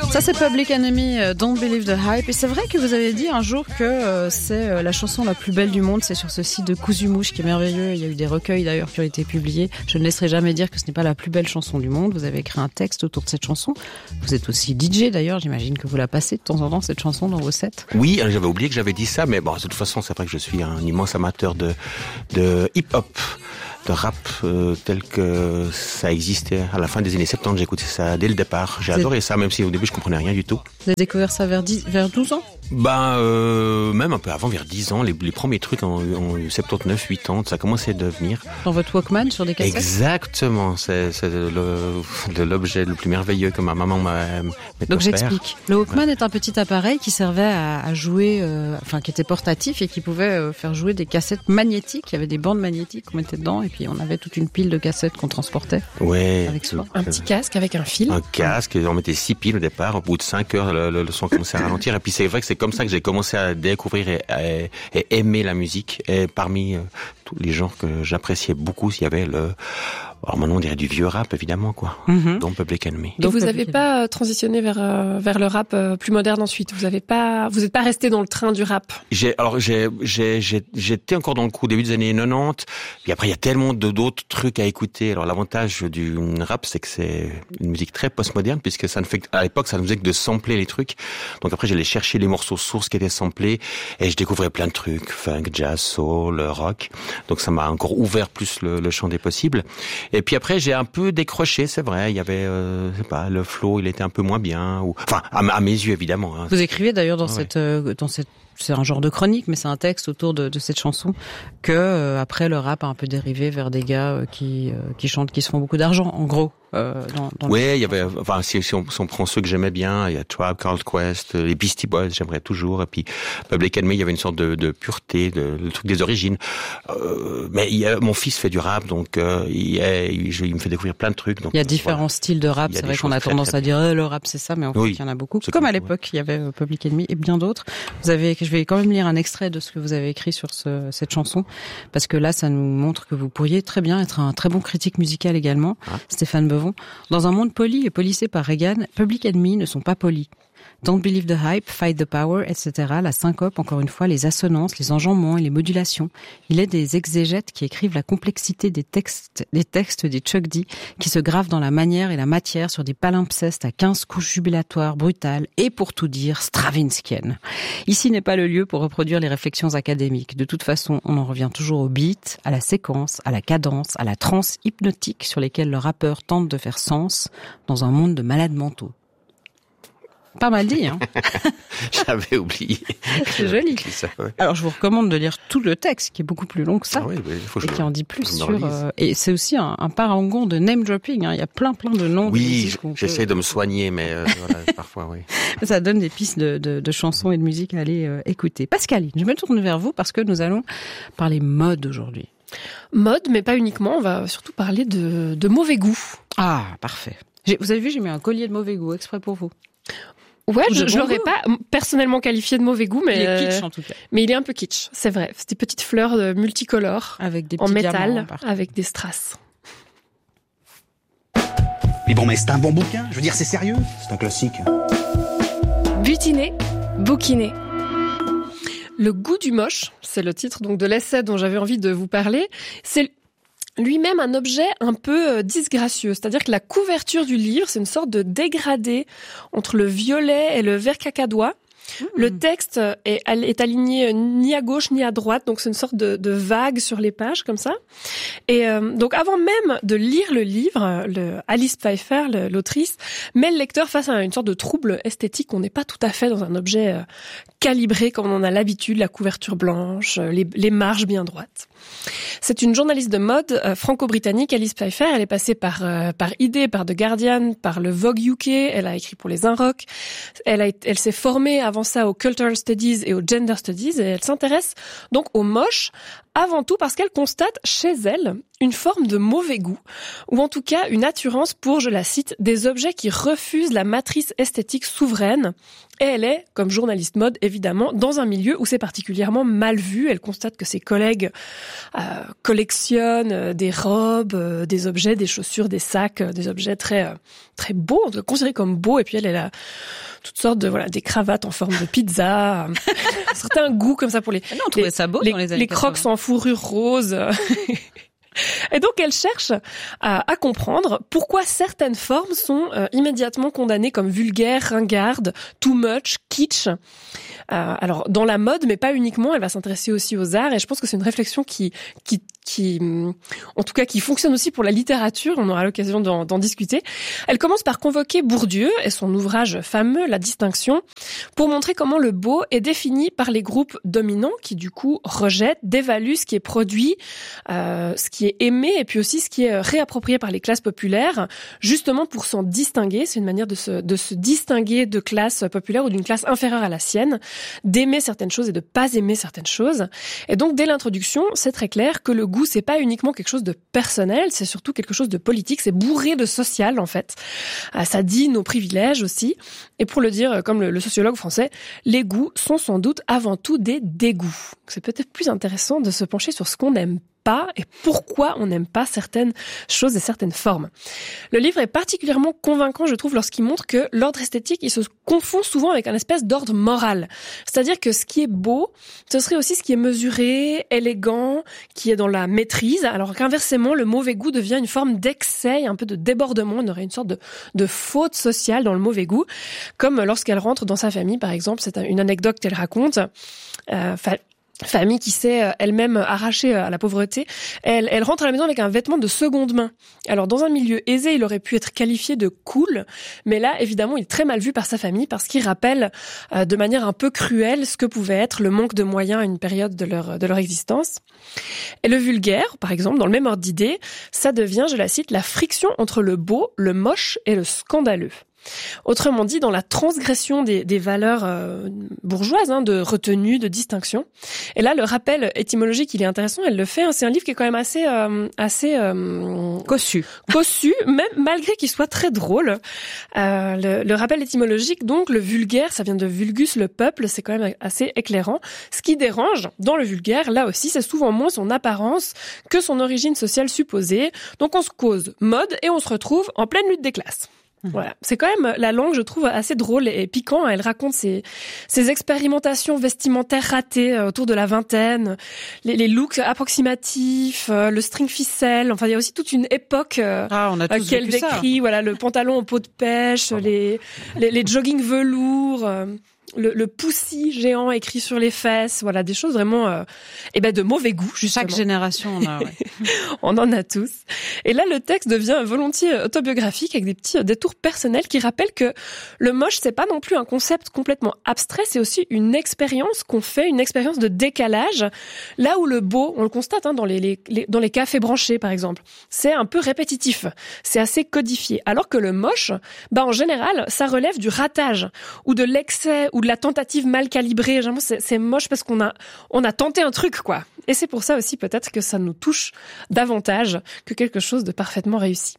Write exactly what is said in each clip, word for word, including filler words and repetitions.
Ça c'est Public Enemy, euh, Don't Believe the Hype. Et c'est vrai que vous avez dit un jour que euh, c'est euh, la chanson la plus belle du monde. C'est sur ce site de Cousumouche qui est merveilleux. Il y a eu des recueils d'ailleurs qui ont été publiés. Je ne laisserai jamais dire que ce n'est pas la plus belle chanson du monde. Vous avez écrit un texte autour de cette chanson. Vous êtes aussi D J d'ailleurs. J'imagine que vous la passez de temps en temps cette chanson dans vos sets. Oui, j'avais oublié que j'avais dit ça, mais bon, de toute façon, c'est vrai que je suis un immense amateur de de hip-hop, de rap euh, tel que ça existait à la fin des années soixante-dix. J'ai écouté ça dès le départ. J'ai C'est... adoré ça, même si au début je comprenais rien du tout. Vous avez découvert ça vers, dix, vers douze ans? Ben, euh, même un peu avant, vers dix ans, les, les premiers trucs en, en soixante-dix-neuf, quatre-vingts, ça commençait à devenir. Dans votre Walkman, sur des cassettes? Exactement, c'est, c'est le, le, l'objet le plus merveilleux que ma maman m'a, m'a Donc j'explique. Le Walkman ouais. est un petit appareil qui servait à, à jouer, euh, enfin qui était portatif et qui pouvait euh, faire jouer des cassettes magnétiques. Il y avait des bandes magnétiques qu'on mettait dedans et puis on avait toute une pile de cassettes qu'on transportait ouais, avec soi. Un petit casque avec un fil. Un casque, on mettait six piles au départ. Au bout de cinq heures, le, le, le son commençait à ralentir. Et puis c'est vrai que c'est comme ça que j'ai commencé à découvrir et, et, et aimer la musique. Et parmi euh, tous les genres que j'appréciais beaucoup, il y avait le... Alors maintenant on dirait du vieux rap évidemment quoi. Mm-hmm. Donc Public Enemy. Et vous n'avez pas transitionné vers euh, vers le rap euh, plus moderne ensuite. Vous avez pas, vous n'êtes pas resté dans le train du rap. J'ai alors j'ai j'ai j'ai j'étais encore dans le coup début des années quatre-vingt-dix. Puis après il y a tellement de d'autres trucs à écouter. Alors l'avantage du rap c'est que c'est une musique très postmoderne puisque ça ne fait à l'époque ça ne faisait que de sampler les trucs. Donc après j'allais chercher les morceaux sources qui étaient samplés et je découvrais plein de trucs, funk, jazz, soul, rock. Donc ça m'a encore ouvert plus le, le champ des possibles. Et puis après, j'ai un peu décroché, c'est vrai. Il y avait, euh, je sais pas, le flow, il était un peu moins bien. Ou, enfin, à, à mes yeux, évidemment. Hein. Vous écrivez d'ailleurs dans ouais. cette, euh, dans cette, c'est un genre de chronique, mais c'est un texte autour de, de cette chanson que euh, après le rap a un peu dérivé vers des gars euh, qui, euh, qui chantent, qui se font beaucoup d'argent, en gros. Euh, dans, dans ouais, il y avait, enfin, si, si, on, si on prend ceux que j'aimais bien, il y a Tribe Called Quest, les Beastie Boys, j'aimerais toujours, et puis Public Enemy, il y avait une sorte de, de pureté, de, le truc des origines. Euh, mais il y a, mon fils fait du rap, donc euh, il, il, je, il me fait découvrir plein de trucs. Donc, il y a différents voilà. styles de rap. C'est vrai qu'on a tendance très, très à dire euh, le rap c'est ça, mais en oui, fait il y en a beaucoup. c'est Comme cool, à l'époque, ouais. il y avait euh, Public Enemy et bien d'autres. Vous avez, je vais quand même lire un extrait de ce que vous avez écrit sur ce, cette chanson, parce que là, ça nous montre que vous pourriez très bien être un très bon critique musical également, ah. Stéphane Bevon. Dans un monde poli et policé par Reagan, Public Enemy ne sont pas polis. Don't believe the hype, fight the power, et cetera. La syncope, encore une fois, les assonances, les enjambements et les modulations. Il est des exégètes qui écrivent la complexité des textes, des textes des Chuck D, qui se gravent dans la manière et la matière sur des palimpsestes à quinze couches jubilatoires brutales et, pour tout dire, stravinskiennes. Ici n'est pas le lieu pour reproduire les réflexions académiques. De toute façon, on en revient toujours au beat, à la séquence, à la cadence, à la transe hypnotique sur lesquelles le rappeur tente de faire sens dans un monde de malades mentaux. Pas mal dit, hein. J'avais oublié. C'est joli. Ça, ouais. Alors, je vous recommande de lire tout le texte, qui est beaucoup plus long que ça. Ah oui, bah, il faut et je, qui en dit plus sur, euh, et c'est aussi un, un parangon de name dropping, hein. Il y a plein, plein de noms. Oui, j'essaie peut... de me soigner, mais, euh, voilà, parfois, oui. Ça donne des pistes de, de, de chansons et de musique à aller euh, écouter. Pascaline, je me tourne vers vous parce que nous allons parler mode aujourd'hui. Mode, mais pas uniquement. On va surtout parler de, de mauvais goût. Ah, parfait. J'ai, vous avez vu, j'ai mis un collier de mauvais goût exprès pour vous. Ouais, je, je l'aurais pas personnellement qualifié de mauvais goût, mais il est kitsch en tout cas. Mais il est un peu kitsch, c'est vrai. C'est des petites fleurs multicolores avec des en métal, diamants, avec des strass. Mais bon, mais c'est un bon bouquin. Je veux dire, c'est sérieux. C'est un classique. Butiner, bouquiner. Le goût du moche, c'est le titre donc de l'essai dont j'avais envie de vous parler. C'est lui-même un objet un peu disgracieux. C'est-à-dire que la couverture du livre, c'est une sorte de dégradé entre le violet et le vert cacadois. Mmh. Le texte est, est aligné ni à gauche ni à droite, donc c'est une sorte de, de vague sur les pages comme ça. Et euh, donc avant même de lire le livre, le Alice Pfeiffer, le, l'autrice, met le lecteur face à une sorte de trouble esthétique. On n'est pas tout à fait dans un objet euh, calibré comme on en a l'habitude, la couverture blanche, les, les marges bien droites. C'est une journaliste de mode euh, franco-britannique, Alice Pfeiffer. Elle est passée par euh, par I D, par The Guardian, par le Vogue U K. Elle a écrit pour les Inrock. Elle a elle s'est formée avant avant ça aux cultural studies et aux gender studies, et elle s'intéresse donc aux moches avant tout parce qu'elle constate chez elle une forme de mauvais goût, ou en tout cas une attirance pour, je la cite, des objets qui refusent la matrice esthétique souveraine. Et elle est, comme journaliste mode, évidemment, dans un milieu où c'est particulièrement mal vu. Elle constate que ses collègues euh, collectionnent euh, des robes, euh, des objets, des chaussures, des sacs, euh, des objets très euh, très beaux, considérés comme beaux. Et puis elle, elle a toutes sortes de voilà des cravates en forme de pizza, euh, certains goûts comme ça pour les. Ah non, on trouvait les, ça beau les, dans les années les crocs en fourrure rose. Et donc, elle cherche à, à comprendre pourquoi certaines formes sont euh, immédiatement condamnées comme vulgaires, ringardes, too much, kitsch. Euh, alors, dans la mode, mais pas uniquement, elle va s'intéresser aussi aux arts. Et je pense que c'est une réflexion qui, qui, qui, en tout cas, qui fonctionne aussi pour la littérature. On aura l'occasion d'en, d'en discuter. Elle commence par convoquer Bourdieu et son ouvrage fameux, La Distinction, pour montrer comment le beau est défini par les groupes dominants qui, du coup, rejettent, dévaluent ce qui est produit, euh, ce qui est aimé et puis aussi ce qui est réapproprié par les classes populaires, justement pour s'en distinguer. C'est une manière de se, de se distinguer de classes populaires ou d'une classe inférieure à la sienne, d'aimer certaines choses et de pas aimer certaines choses. Et donc, dès l'introduction, c'est très clair que le goût, c'est pas uniquement quelque chose de personnel, c'est surtout quelque chose de politique, c'est bourré de social, en fait. Ça dit nos privilèges aussi. Et pour le dire, comme le, le sociologue français, les goûts sont sans doute avant tout des dégoûts. C'est peut-être plus intéressant de se pencher sur ce qu'on n'aime pas et pourquoi on n'aime pas certaines choses et certaines formes. Le livre est particulièrement convaincant, je trouve, lorsqu'il montre que l'ordre esthétique, il se confond souvent avec un espèce d'ordre moral. C'est-à-dire que ce qui est beau, ce serait aussi ce qui est mesuré, élégant, qui est dans la maîtrise, alors qu'inversement, le mauvais goût devient une forme d'excès, un peu de débordement. On aurait une sorte de, de faute sociale dans le mauvais goût, comme lorsqu'elle rentre dans sa famille, par exemple. C'est une anecdote qu'elle raconte. Euh, Famille qui s'est elle-même arrachée à la pauvreté, elle, elle rentre à la maison avec un vêtement de seconde main. Alors dans un milieu aisé, il aurait pu être qualifié de cool, mais là évidemment il est très mal vu par sa famille parce qu'il rappelle euh, de manière un peu cruelle ce que pouvait être le manque de moyens à une période de leur, de leur existence. Et le vulgaire, par exemple, dans le même ordre d'idée, ça devient, je la cite, la friction entre le beau, le moche et le scandaleux. Autrement dit, dans la transgression des, des valeurs euh, bourgeoises, hein, de retenue, de distinction. Et là, le rappel étymologique, il est intéressant, elle le fait. Hein, c'est un livre qui est quand même assez, euh, assez euh, cossu, cossu, même malgré qu'il soit très drôle. Euh, le, le rappel étymologique, donc, le vulgaire, ça vient de vulgus, le peuple, c'est quand même assez éclairant. Ce qui dérange dans le vulgaire, là aussi, c'est souvent moins son apparence que son origine sociale supposée. Donc, on se cause mode et on se retrouve en pleine lutte des classes. Voilà, c'est quand même la langue, je trouve, assez drôle et piquant. Elle raconte ses, ses expérimentations vestimentaires ratées autour de la vingtaine, les, les looks approximatifs, le string ficelle. Enfin, il y a aussi toute une époque ah, on a tous qu'elle décrit. Ça. Voilà, le pantalon en peau de pêche, ah, les, les les jogging velours. Le, le poussi géant écrit sur les fesses, voilà, des choses vraiment, euh, eh ben, de mauvais goût, justement. Chaque génération en a, ouais. On en a tous. Et là, le texte devient volontiers autobiographique avec des petits détours personnels qui rappellent que le moche, c'est pas non plus un concept complètement abstrait, c'est aussi une expérience qu'on fait, une expérience de décalage. Là où le beau, on le constate, hein, dans les, les, les, dans les cafés branchés, par exemple, c'est un peu répétitif. C'est assez codifié. Alors que le moche, bah, en général, ça relève du ratage ou de l'excès ou de la tentative mal calibrée. Généralement, c'est, c'est moche parce qu'on a, on a tenté un truc, quoi. Et c'est pour ça aussi, peut-être, que ça nous touche davantage que quelque chose de parfaitement réussi.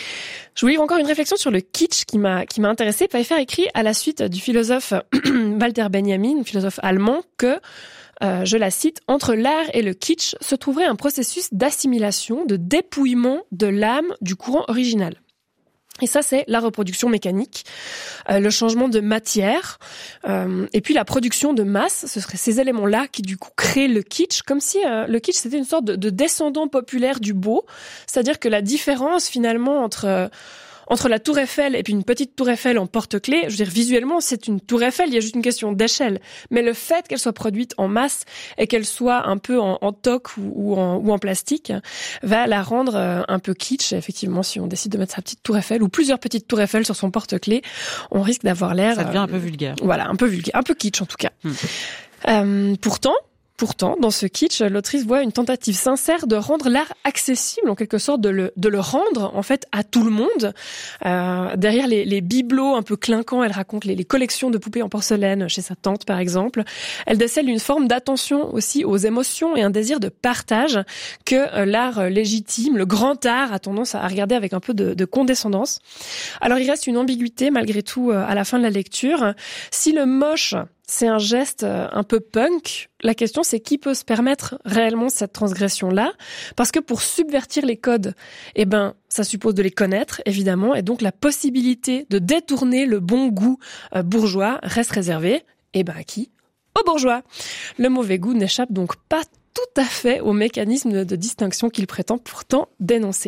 Je voulais encore une réflexion sur le kitsch qui m'a, qui m'a intéressée. Pfeiffer écrit à la suite du philosophe Walter Benjamin, philosophe allemand, que, euh, je la cite, « Entre l'art et le kitsch se trouverait un processus d'assimilation, de dépouillement de l'âme du courant original. » Et ça, c'est la reproduction mécanique, euh, le changement de matière, euh, et puis la production de masse. Ce seraient ces éléments-là qui, du coup, créent le kitsch, comme si euh, le kitsch, c'était une sorte de, de descendant populaire du beau. C'est-à-dire que la différence, finalement, entre... Euh, entre la tour Eiffel et puis une petite tour Eiffel en porte-clés, je veux dire, visuellement, c'est une tour Eiffel, il y a juste une question d'échelle. Mais le fait qu'elle soit produite en masse et qu'elle soit un peu en, en toc ou, ou, en, ou en plastique va la rendre un peu kitsch. Et effectivement, si on décide de mettre sa petite tour Eiffel ou plusieurs petites tours Eiffel sur son porte-clés, on risque d'avoir l'air... Ça devient euh, un peu vulgaire. Voilà, un peu vulgaire, un peu kitsch en tout cas. Hmm. Euh, pourtant... Pourtant, dans ce kitsch, l'autrice voit une tentative sincère de rendre l'art accessible, en quelque sorte, de le, de le rendre, en fait, à tout le monde. Euh, derrière les, les bibelots un peu clinquants, elle raconte les, les collections de poupées en porcelaine chez sa tante, par exemple. Elle décèle une forme d'attention aussi aux émotions et un désir de partage que euh, l'art légitime, le grand art, a tendance à regarder avec un peu de, de condescendance. Alors, il reste une ambiguïté, malgré tout, euh, à la fin de la lecture. Si le moche, c'est un geste un peu punk, la question c'est qui peut se permettre réellement cette transgression-là, parce que pour subvertir les codes, eh ben ça suppose de les connaître évidemment, et donc la possibilité de détourner le bon goût euh, bourgeois reste réservée, eh ben à qui ? Aux bourgeois. Le mauvais goût n'échappe donc pas tout à fait au mécanisme de, de distinction qu'il prétend pourtant dénoncer.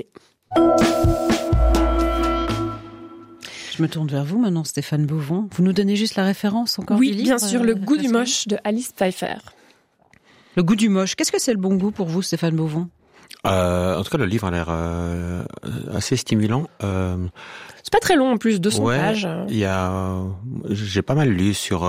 Je me tourne vers vous maintenant, Stéphane Beauvon. Vous nous donnez juste la référence encore Oui, du livre, bien sûr, euh, Le goût du moche de Alice Pfeiffer. Le goût du moche. Qu'est-ce que c'est le bon goût pour vous, Stéphane Beauvon ? Euh, en tout cas, le livre a l'air euh, assez stimulant. Euh, C'est pas très long en plus, deux cents ouais, pages. Il y a, j'ai pas mal lu sur